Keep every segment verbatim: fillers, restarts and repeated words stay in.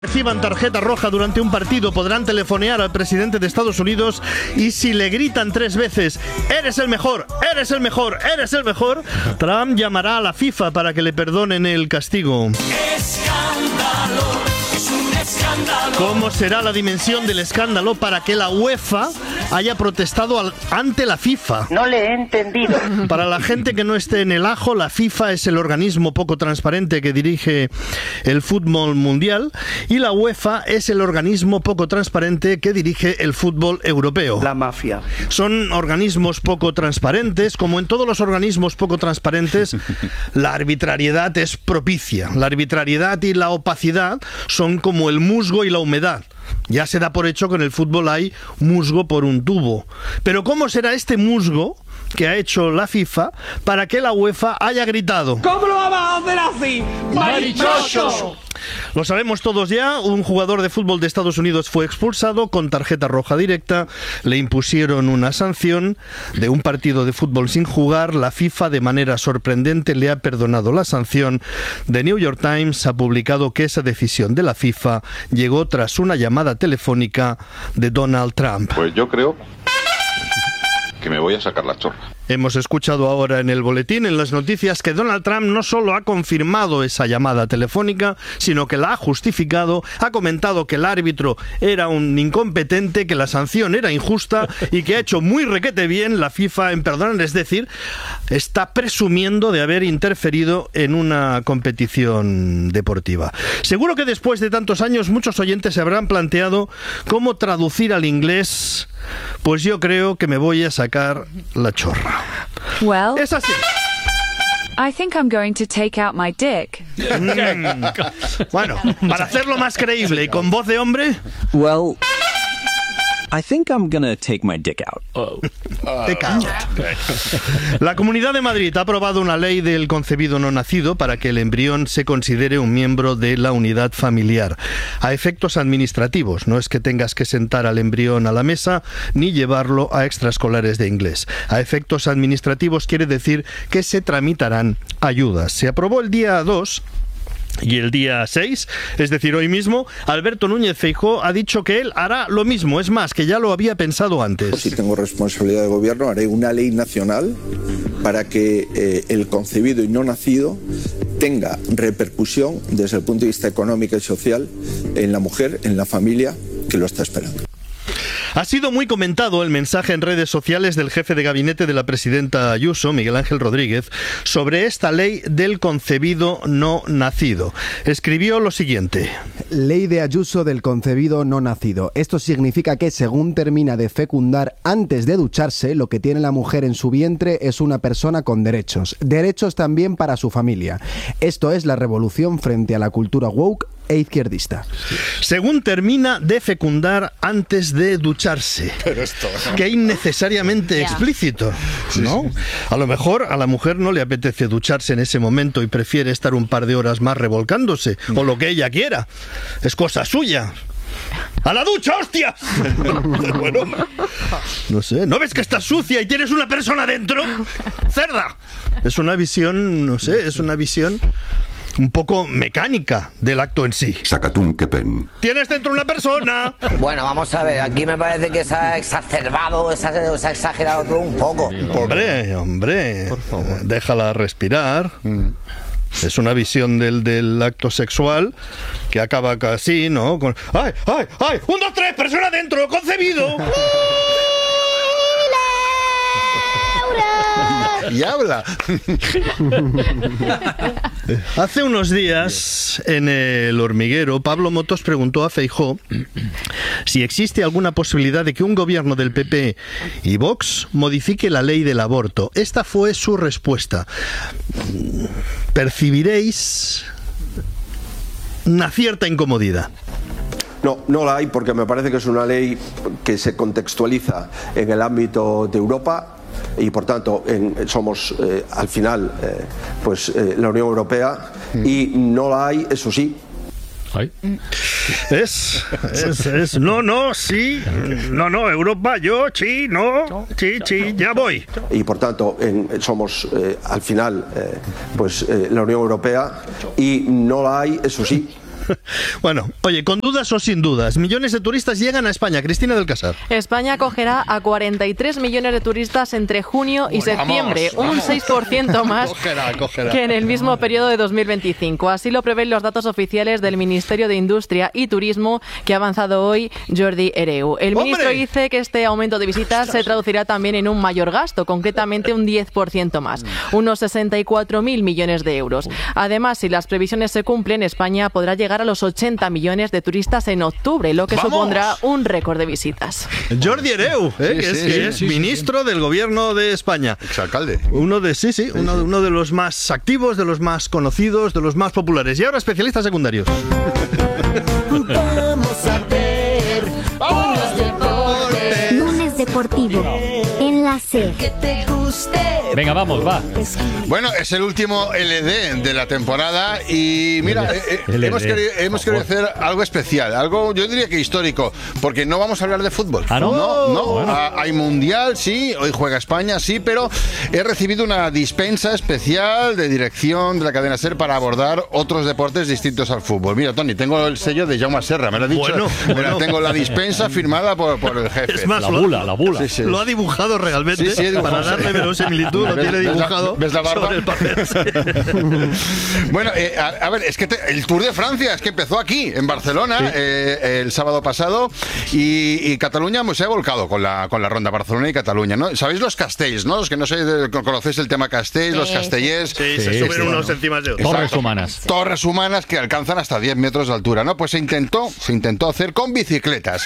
Reciban tarjeta roja durante un partido, podrán telefonear al presidente de Estados Unidos y si le gritan tres veces "eres el mejor, eres el mejor, eres el mejor", Trump llamará a la FIFA para que le perdonen el castigo. Escándalo, es un escándalo. ¿Cómo será la dimensión del escándalo para que la UEFA haya protestado al, ante la FIFA? No le he entendido. Para la gente que no esté en el ajo, la FIFA es el organismo poco transparente que dirige el fútbol mundial y la UEFA es el organismo poco transparente que dirige el fútbol europeo. La mafia. Son organismos poco transparentes. Como en todos los organismos poco transparentes, la arbitrariedad es propicia. La arbitrariedad y la opacidad son como el musgo y la humedad. Ya se da por hecho que en el fútbol hay musgo por un tubo. Pero ¿cómo será este musgo que ha hecho la FIFA para que la UEFA haya gritado? ¿Cómo lo vamos a hacer así? ¡Marichocho! Lo sabemos todos ya, un jugador de fútbol de Estados Unidos fue expulsado con tarjeta roja directa, le impusieron una sanción de un partido de fútbol sin jugar, la FIFA de manera sorprendente le ha perdonado la sanción. The New York Times ha publicado que esa decisión de la FIFA llegó tras una llamada telefónica de Donald Trump. Pues yo creo que me voy a sacar la chorra. Hemos escuchado ahora en el boletín, en las noticias, que Donald Trump no solo ha confirmado esa llamada telefónica, sino que la ha justificado, ha comentado que el árbitro era un incompetente, que la sanción era injusta y que ha hecho muy requete bien la FIFA en perdonar, es decir, está presumiendo de haber interferido en una competición deportiva. Seguro que después de tantos años muchos oyentes se habrán planteado cómo traducir al inglés. Pues yo creo que me voy a sacar la chorra. Well, Es así. I think I'm going to take out my dick. Mm. Bueno, para hacerlo más creíble y con voz de hombre, Well, I think I'm gonna take my dick out. te cago. La Comunidad de Madrid ha aprobado una ley del concebido no nacido para que el embrión se considere un miembro de la unidad familiar. A efectos administrativos, no es que tengas que sentar al embrión a la mesa ni llevarlo a extraescolares de inglés. A efectos administrativos quiere decir que se tramitarán ayudas. Se aprobó el día dos. Y el día seis, es decir, hoy mismo, Alberto Núñez Feijóo ha dicho que él hará lo mismo, es más, que ya lo había pensado antes. Si tengo responsabilidad de gobierno, haré una ley nacional para que eh, el concebido y no nacido tenga repercusión desde el punto de vista económico y social en la mujer, en la familia que lo está esperando. Ha sido muy comentado el mensaje en redes sociales del jefe de gabinete de la presidenta Ayuso, Miguel Ángel Rodríguez, sobre esta ley del concebido no nacido. Escribió lo siguiente: Ley de Ayuso del concebido no nacido. Esto significa que según termina de fecundar antes de ducharse, lo que tiene la mujer en su vientre es una persona con derechos. Derechos también para su familia. Esto es la revolución frente a la cultura woke e izquierdista. Según termina de fecundar antes de ducharse. Pero esto... Que innecesariamente Yeah. explícito, ¿no? A lo mejor a la mujer no le apetece ducharse en ese momento y prefiere estar un par de horas más revolcándose, o lo que ella quiera. Es cosa suya. ¡A la ducha, hostia! Bueno, no sé, ¿no ves que estás sucia y tienes una persona dentro? ¡Cerda! Es una visión, no sé, es una visión un poco mecánica del acto en sí. Sacatún, qué pen. ¡Tienes dentro una persona! Bueno, vamos a ver, aquí me parece que se ha exacerbado, se ha, se ha exagerado todo un poco. Hombre, hombre, déjala respirar. Es una visión del, del acto sexual que acaba casi, ¿no? Con ¡ay, ay, ay! ¡Un, dos, tres! ¡Persona dentro! ¡Concebido! Y habla. Hace unos días, en El Hormiguero, Pablo Motos preguntó a Feijóo si existe alguna posibilidad de que un gobierno del P P y Vox modifique la ley del aborto. Esta fue su respuesta. Percibiréis una cierta incomodidad. No, no la hay porque me parece que es una ley que se contextualiza en el ámbito de Europa y por tanto en, somos eh, al final eh, pues eh, la Unión Europea y no la hay, eso sí. Ay. Es, es, es, no, no, sí, no, no, Europa, yo, sí, no, sí, sí, ya voy. Y por tanto en, somos eh, al final eh, pues eh, la Unión Europea y no la hay, eso sí. Bueno, oye, con dudas o sin dudas, millones de turistas llegan a España. Cristina del Casar. España acogerá a cuarenta y tres millones de turistas entre junio y septiembre, vamos, vamos. un seis por ciento más cogerá, cogerá. que en el mismo periodo de dos mil veinticinco. Así lo prevén los datos oficiales del Ministerio de Industria y Turismo que ha avanzado hoy Jordi Hereu. El ¡Hombre! ministro dice que este aumento de visitas se traducirá también en un mayor gasto, concretamente un diez por ciento más, unos sesenta y cuatro mil millones de euros. Además, si las previsiones se cumplen, España podrá llegar a los ochenta millones de turistas en octubre, lo que ¡Vamos! supondrá un récord de visitas. Jordi Hereu, ¿eh? Sí, que es, sí, que sí, es sí, ministro sí, sí. del gobierno de España. Exalcalde. Uno de, sí, sí, sí, uno, sí. uno de los más activos, de los más conocidos, de los más populares. Y ahora especialistas secundarios. Vamos a ver unos deportes. Lunes deportivo en la C. Que te guste. Venga, vamos, va. Bueno, es el último L D de la temporada y mira, eh, eh, hemos querido, hemos querido hacer algo especial, algo yo diría que histórico, porque no vamos a hablar de fútbol. ¿Ah, no? No, no. Bueno. Ah, hay mundial, sí, hoy juega España, sí, pero he recibido una dispensa especial de dirección de la cadena SER para abordar otros deportes distintos al fútbol. Mira, Tony, tengo el sello de Jaume Serra, me lo ha dicho. Bueno, Mira, bueno. tengo la dispensa firmada por, por el jefe. Es más, la bula, la bula. Sí, sí. Lo ha dibujado realmente sí, sí, dibujado, para darle verosimilitud, lo tiene dibujado ¿Ves la barba? sobre el papel. Sí. Bueno, eh, a, a ver, es que te, el Tour de Francia es que empezó aquí, en Barcelona, sí. eh, el sábado pasado, y, y Cataluña pues, se ha volcado con la, con la ronda Barcelona y Cataluña, ¿no? ¿Sabéis los castells, no? Los que no sé, conocéis el tema castells, sí, los castellers. Sí, sí, se suben sí, unos sí. encima de otros. Torres humanas. Torres humanas que alcanzan hasta diez metros de altura, ¿no? Pues se intentó, se intentó hacer con bicicletas.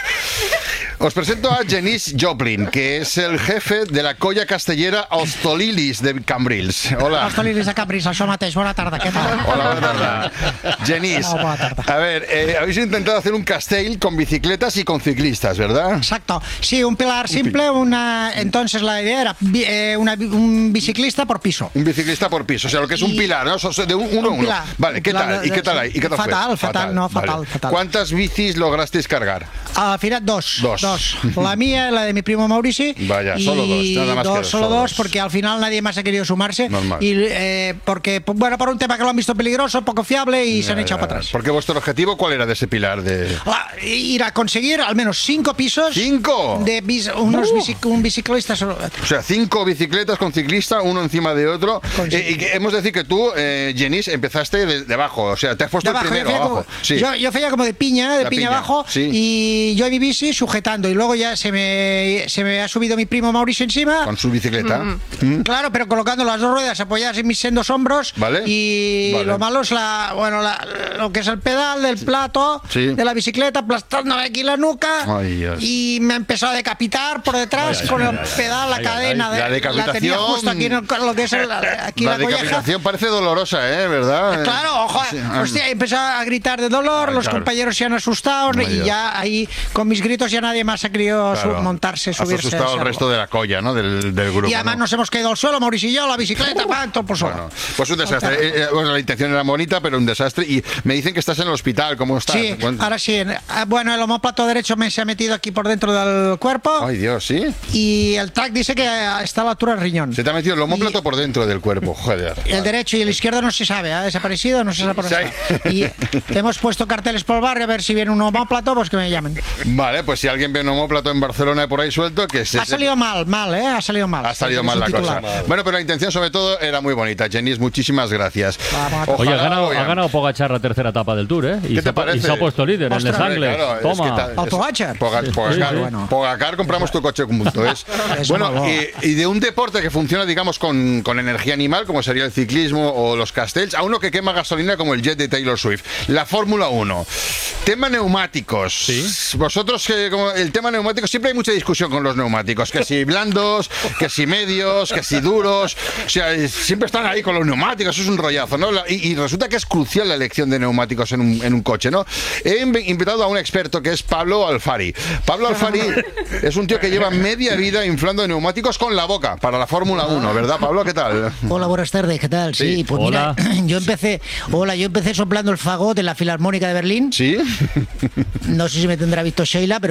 Os presento a Genís Joplin, que es el jefe de la colla castellera Hostolilis de Cambrils. Hola. Hostolilis de Cambrils, això mateix. Bona tarda, què tal? Hola, buena tarde. Genís, Hola, buena tarde. A ver, eh, habéis intentado hacer un castell con bicicletas y con ciclistas, ¿verdad? Exacto. Sí, un pilar simple, una... Entonces la idea era eh, una, un biciclista por piso. Un biciclista por piso, o sea, lo que es un y... pilar, ¿no? De un, uno a uno. Vale, ¿qué tal? De, ¿Y qué tal ahí? ¿Y qué tal fatal, fue? fatal, fatal, no, fatal, vale. fatal. ¿Cuántas bicis lograsteis cargar? Al final dos. Dos. Dos. La mía y la de mi primo Maurici. Vaya, solo dos, nada más dos, que dos. Solo dos, porque al final nadie más ha querido sumarse. Normal. Y eh, porque, bueno, por un tema que lo han visto peligroso, poco fiable y ya, se han echado ya, para atrás. Porque vuestro objetivo, ¿cuál era de ese pilar? De... Ah, ir a conseguir al menos cinco pisos. ¿Cinco? De bis, unos uh. bicic, un biciclista solo. O sea, cinco bicicletas con ciclista, uno encima de otro. Eh, y que hemos de decir que tú, eh, Genís, empezaste de, de abajo. O sea, te has puesto abajo, el primero yo abajo. Como, sí. yo, yo feía como de piña, de piña, piña abajo. Sí. Y yo en mi bici sujetando. Y luego ya se me, se me ha subido mi primo Mauricio encima. Con su bicicleta. Mm. Mm. Claro, pero colocando las dos ruedas apoyadas en mis sendos hombros. Vale. Y vale. lo malo es la, bueno, la, lo que es el pedal del plato sí. de la bicicleta, aplastándome aquí la nuca. Ay, Dios. Y me ha empezado a decapitar por detrás ay, con ay, el ay, pedal, ay, la ay, cadena. Ay, la decapitación. La tenía justo aquí en el, lo que es el, aquí la, la decapitación parece dolorosa, ¿eh? ¿Verdad? Claro, ojo. Sí. Hostia, empezó a gritar de dolor, ay, los claro. compañeros se han asustado ay, y Dios. ya ahí con mis gritos ya nadie más ha querido claro. montarse, subirse. Has asustado al resto de la colla, ¿no? Del, del grupo. Y además ¿no? nos hemos caído al suelo, Mauricio y yo, la bicicleta, panto por suelo. Bueno, pues un desastre. Eh, eh, bueno, la intención era bonita, pero un desastre. Y me dicen que estás en el hospital, ¿cómo estás? Sí, ¿Cuánto? ahora sí. Bueno, el omóplato derecho me se ha metido aquí por dentro del cuerpo. Ay, Dios, ¿sí? Y el tac dice que está a la altura del riñón. Se te ha metido el omóplato y... por dentro del cuerpo, joder. El derecho y el izquierdo no se sabe, ha desaparecido, no se sabe por dónde está. Y hemos puesto carteles por el barrio a ver si viene un omóplato, pues que me llamen. Vale, pues si alguien ve un omóplato en Barcelona por ahí suelto, que se... Ha salido mal, mal, ¿eh? Ha salido mal. Ha salido mal la cosa. Mal. Bueno, pero la intención sobre todo era muy bonita. Genís, muchísimas gracias. Ojalá, Oye, ha ganado, ha ganado Pogačar la tercera etapa del Tour, ¿eh? Y, ¿Qué se, te parece? y se ha puesto líder en Les Angles. Claro, Toma. Es que ¿Al Pogačar? Poga, Pogacar, sí, bueno. Pogacar, compramos tu coche con punto es. Bueno, y, y de un deporte que funciona, digamos, con, con energía animal, como sería el ciclismo o los castells, a uno que quema gasolina como el jet de Taylor Swift. La Fórmula uno. Tema neumáticos. ¿Sí? Vosotros, eh, como el tema neumáticos, siempre hay mucha discusión con los neumáticos. Que si blandos, que si medios, que si duros. O sea, siempre están ahí con los neumáticos. Eso es un rollazo, ¿no? Y, y resulta que es crucial la elección de neumáticos en un, en un coche, ¿no? He invitado a un experto que es Pablo Alfari. Pablo Alfari es un tío que lleva media vida inflando neumáticos con la boca para la Fórmula uno, ¿verdad, Pablo? ¿Qué tal? Hola, buenas tardes, ¿qué tal? Sí, sí pues hola. Mira, yo empecé, hola, yo empecé soplando el fagot en la Filarmónica de Berlín. ¿Sí? No sé si me tendrá visto Sheila, pero yo soplaba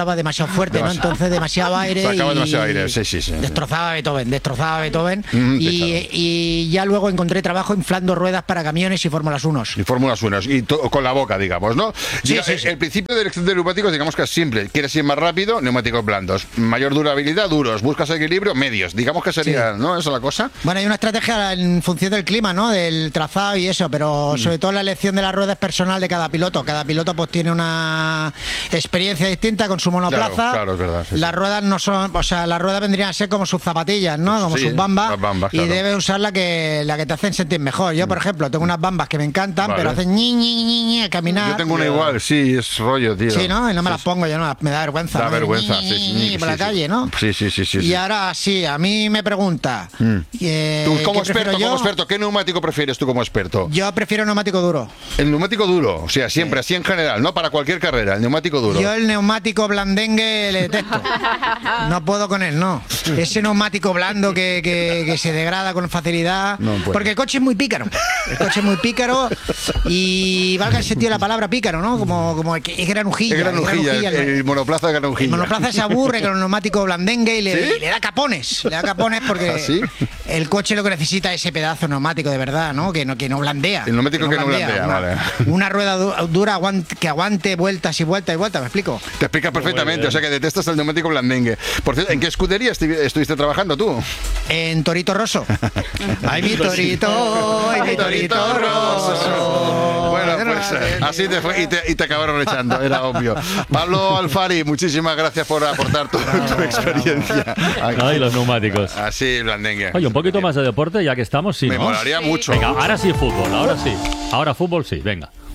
soplaba demasiado fuerte, ¿no? Entonces demasiado aire. Sacaba y demasiado aire, sí, sí, sí. Destrozaba a Beethoven, destrozaba a Beethoven. Mm, y, y ya luego encontré trabajo inflando ruedas para camiones y Fórmulas uno. Y Fórmulas uno, y to- con la boca, digamos, ¿no? Sí, Diga, sí, el, sí. el principio de elección de neumáticos, digamos que es simple. Quieres ir más rápido, neumáticos blandos. Mayor durabilidad, duros. Buscas equilibrio, medios. Digamos que sería, Sí. ¿no? Esa es la cosa. Bueno, hay una estrategia en función del clima, ¿no? Del trazado y eso, pero Mm. sobre todo la elección de las ruedas es personal de cada piloto. Cada piloto pues tiene una experiencia distinta con su monoplaza. Claro, claro, es verdad. sí, Las ruedas no son, o sea, las ruedas vendrían a ser como sus zapatillas, ¿no? Como Sí, sus bambas. las bambas, y claro. debes usar la que, la que te hacen sentir mejor. Yo, por ejemplo, tengo unas bambas que me encantan, Vale. pero hacen ñi, ñi, ñi, ñi a caminar. Yo tengo una igual, sí, es rollo, tío. Sí, ¿no? Y no me Sí, las pongo, yo no, me da vergüenza. Da ¿no? vergüenza, Ñi, sí, ñi, sí, ñi, por sí, la sí. calle, ¿no? Sí, sí, sí, sí. Y sí. ahora sí, a mí me pregunta. Mm. eh, Tú, como ¿qué prefiero experto, yo? como experto, ¿qué neumático prefieres tú como experto? Yo prefiero neumático duro. El neumático duro, o sea, siempre, así en general, no para cualquier carrera, el neumático duro. Yo el neumático blandengue le detesto. No puedo con él, no. Ese neumático blando que, que- que se degrada con facilidad. No puedo. Porque el coche es muy pícaro. El coche es muy pícaro y valga el sentido de la palabra pícaro, ¿no? Como, como que es granujilla. Es granujilla, es el, granujilla. el monoplaza de El granujilla. monoplaza se aburre con el neumático blandengue y le, ¿Sí? y le da capones. Le da capones porque ¿Ah, sí? el coche lo que necesita es ese pedazo neumático de verdad, ¿no? Que no, que no blandea. El neumático que no blandea, una, vale. Una rueda du- dura aguante- que aguante vueltas y vueltas y vueltas, ¿me explico? Te explicas perfectamente, o sea que detestas el neumático blandengue. Por cierto, ¿en qué escudería estu- estuviste trabajando tú? En Torito Rosso. Ay, mi torito, ay, mi torito rosso. Bueno, pues eh, así te fue y te, y te acabaron echando, era obvio. Pablo Alfari, muchísimas gracias por aportar tu, tu experiencia. Ay, los neumáticos. Así, blandengue. Oye, un poquito más de deporte, ya que estamos, sí, Me ¿no? molaría mucho. Venga, ahora sí fútbol, ahora sí. Ahora fútbol sí, venga.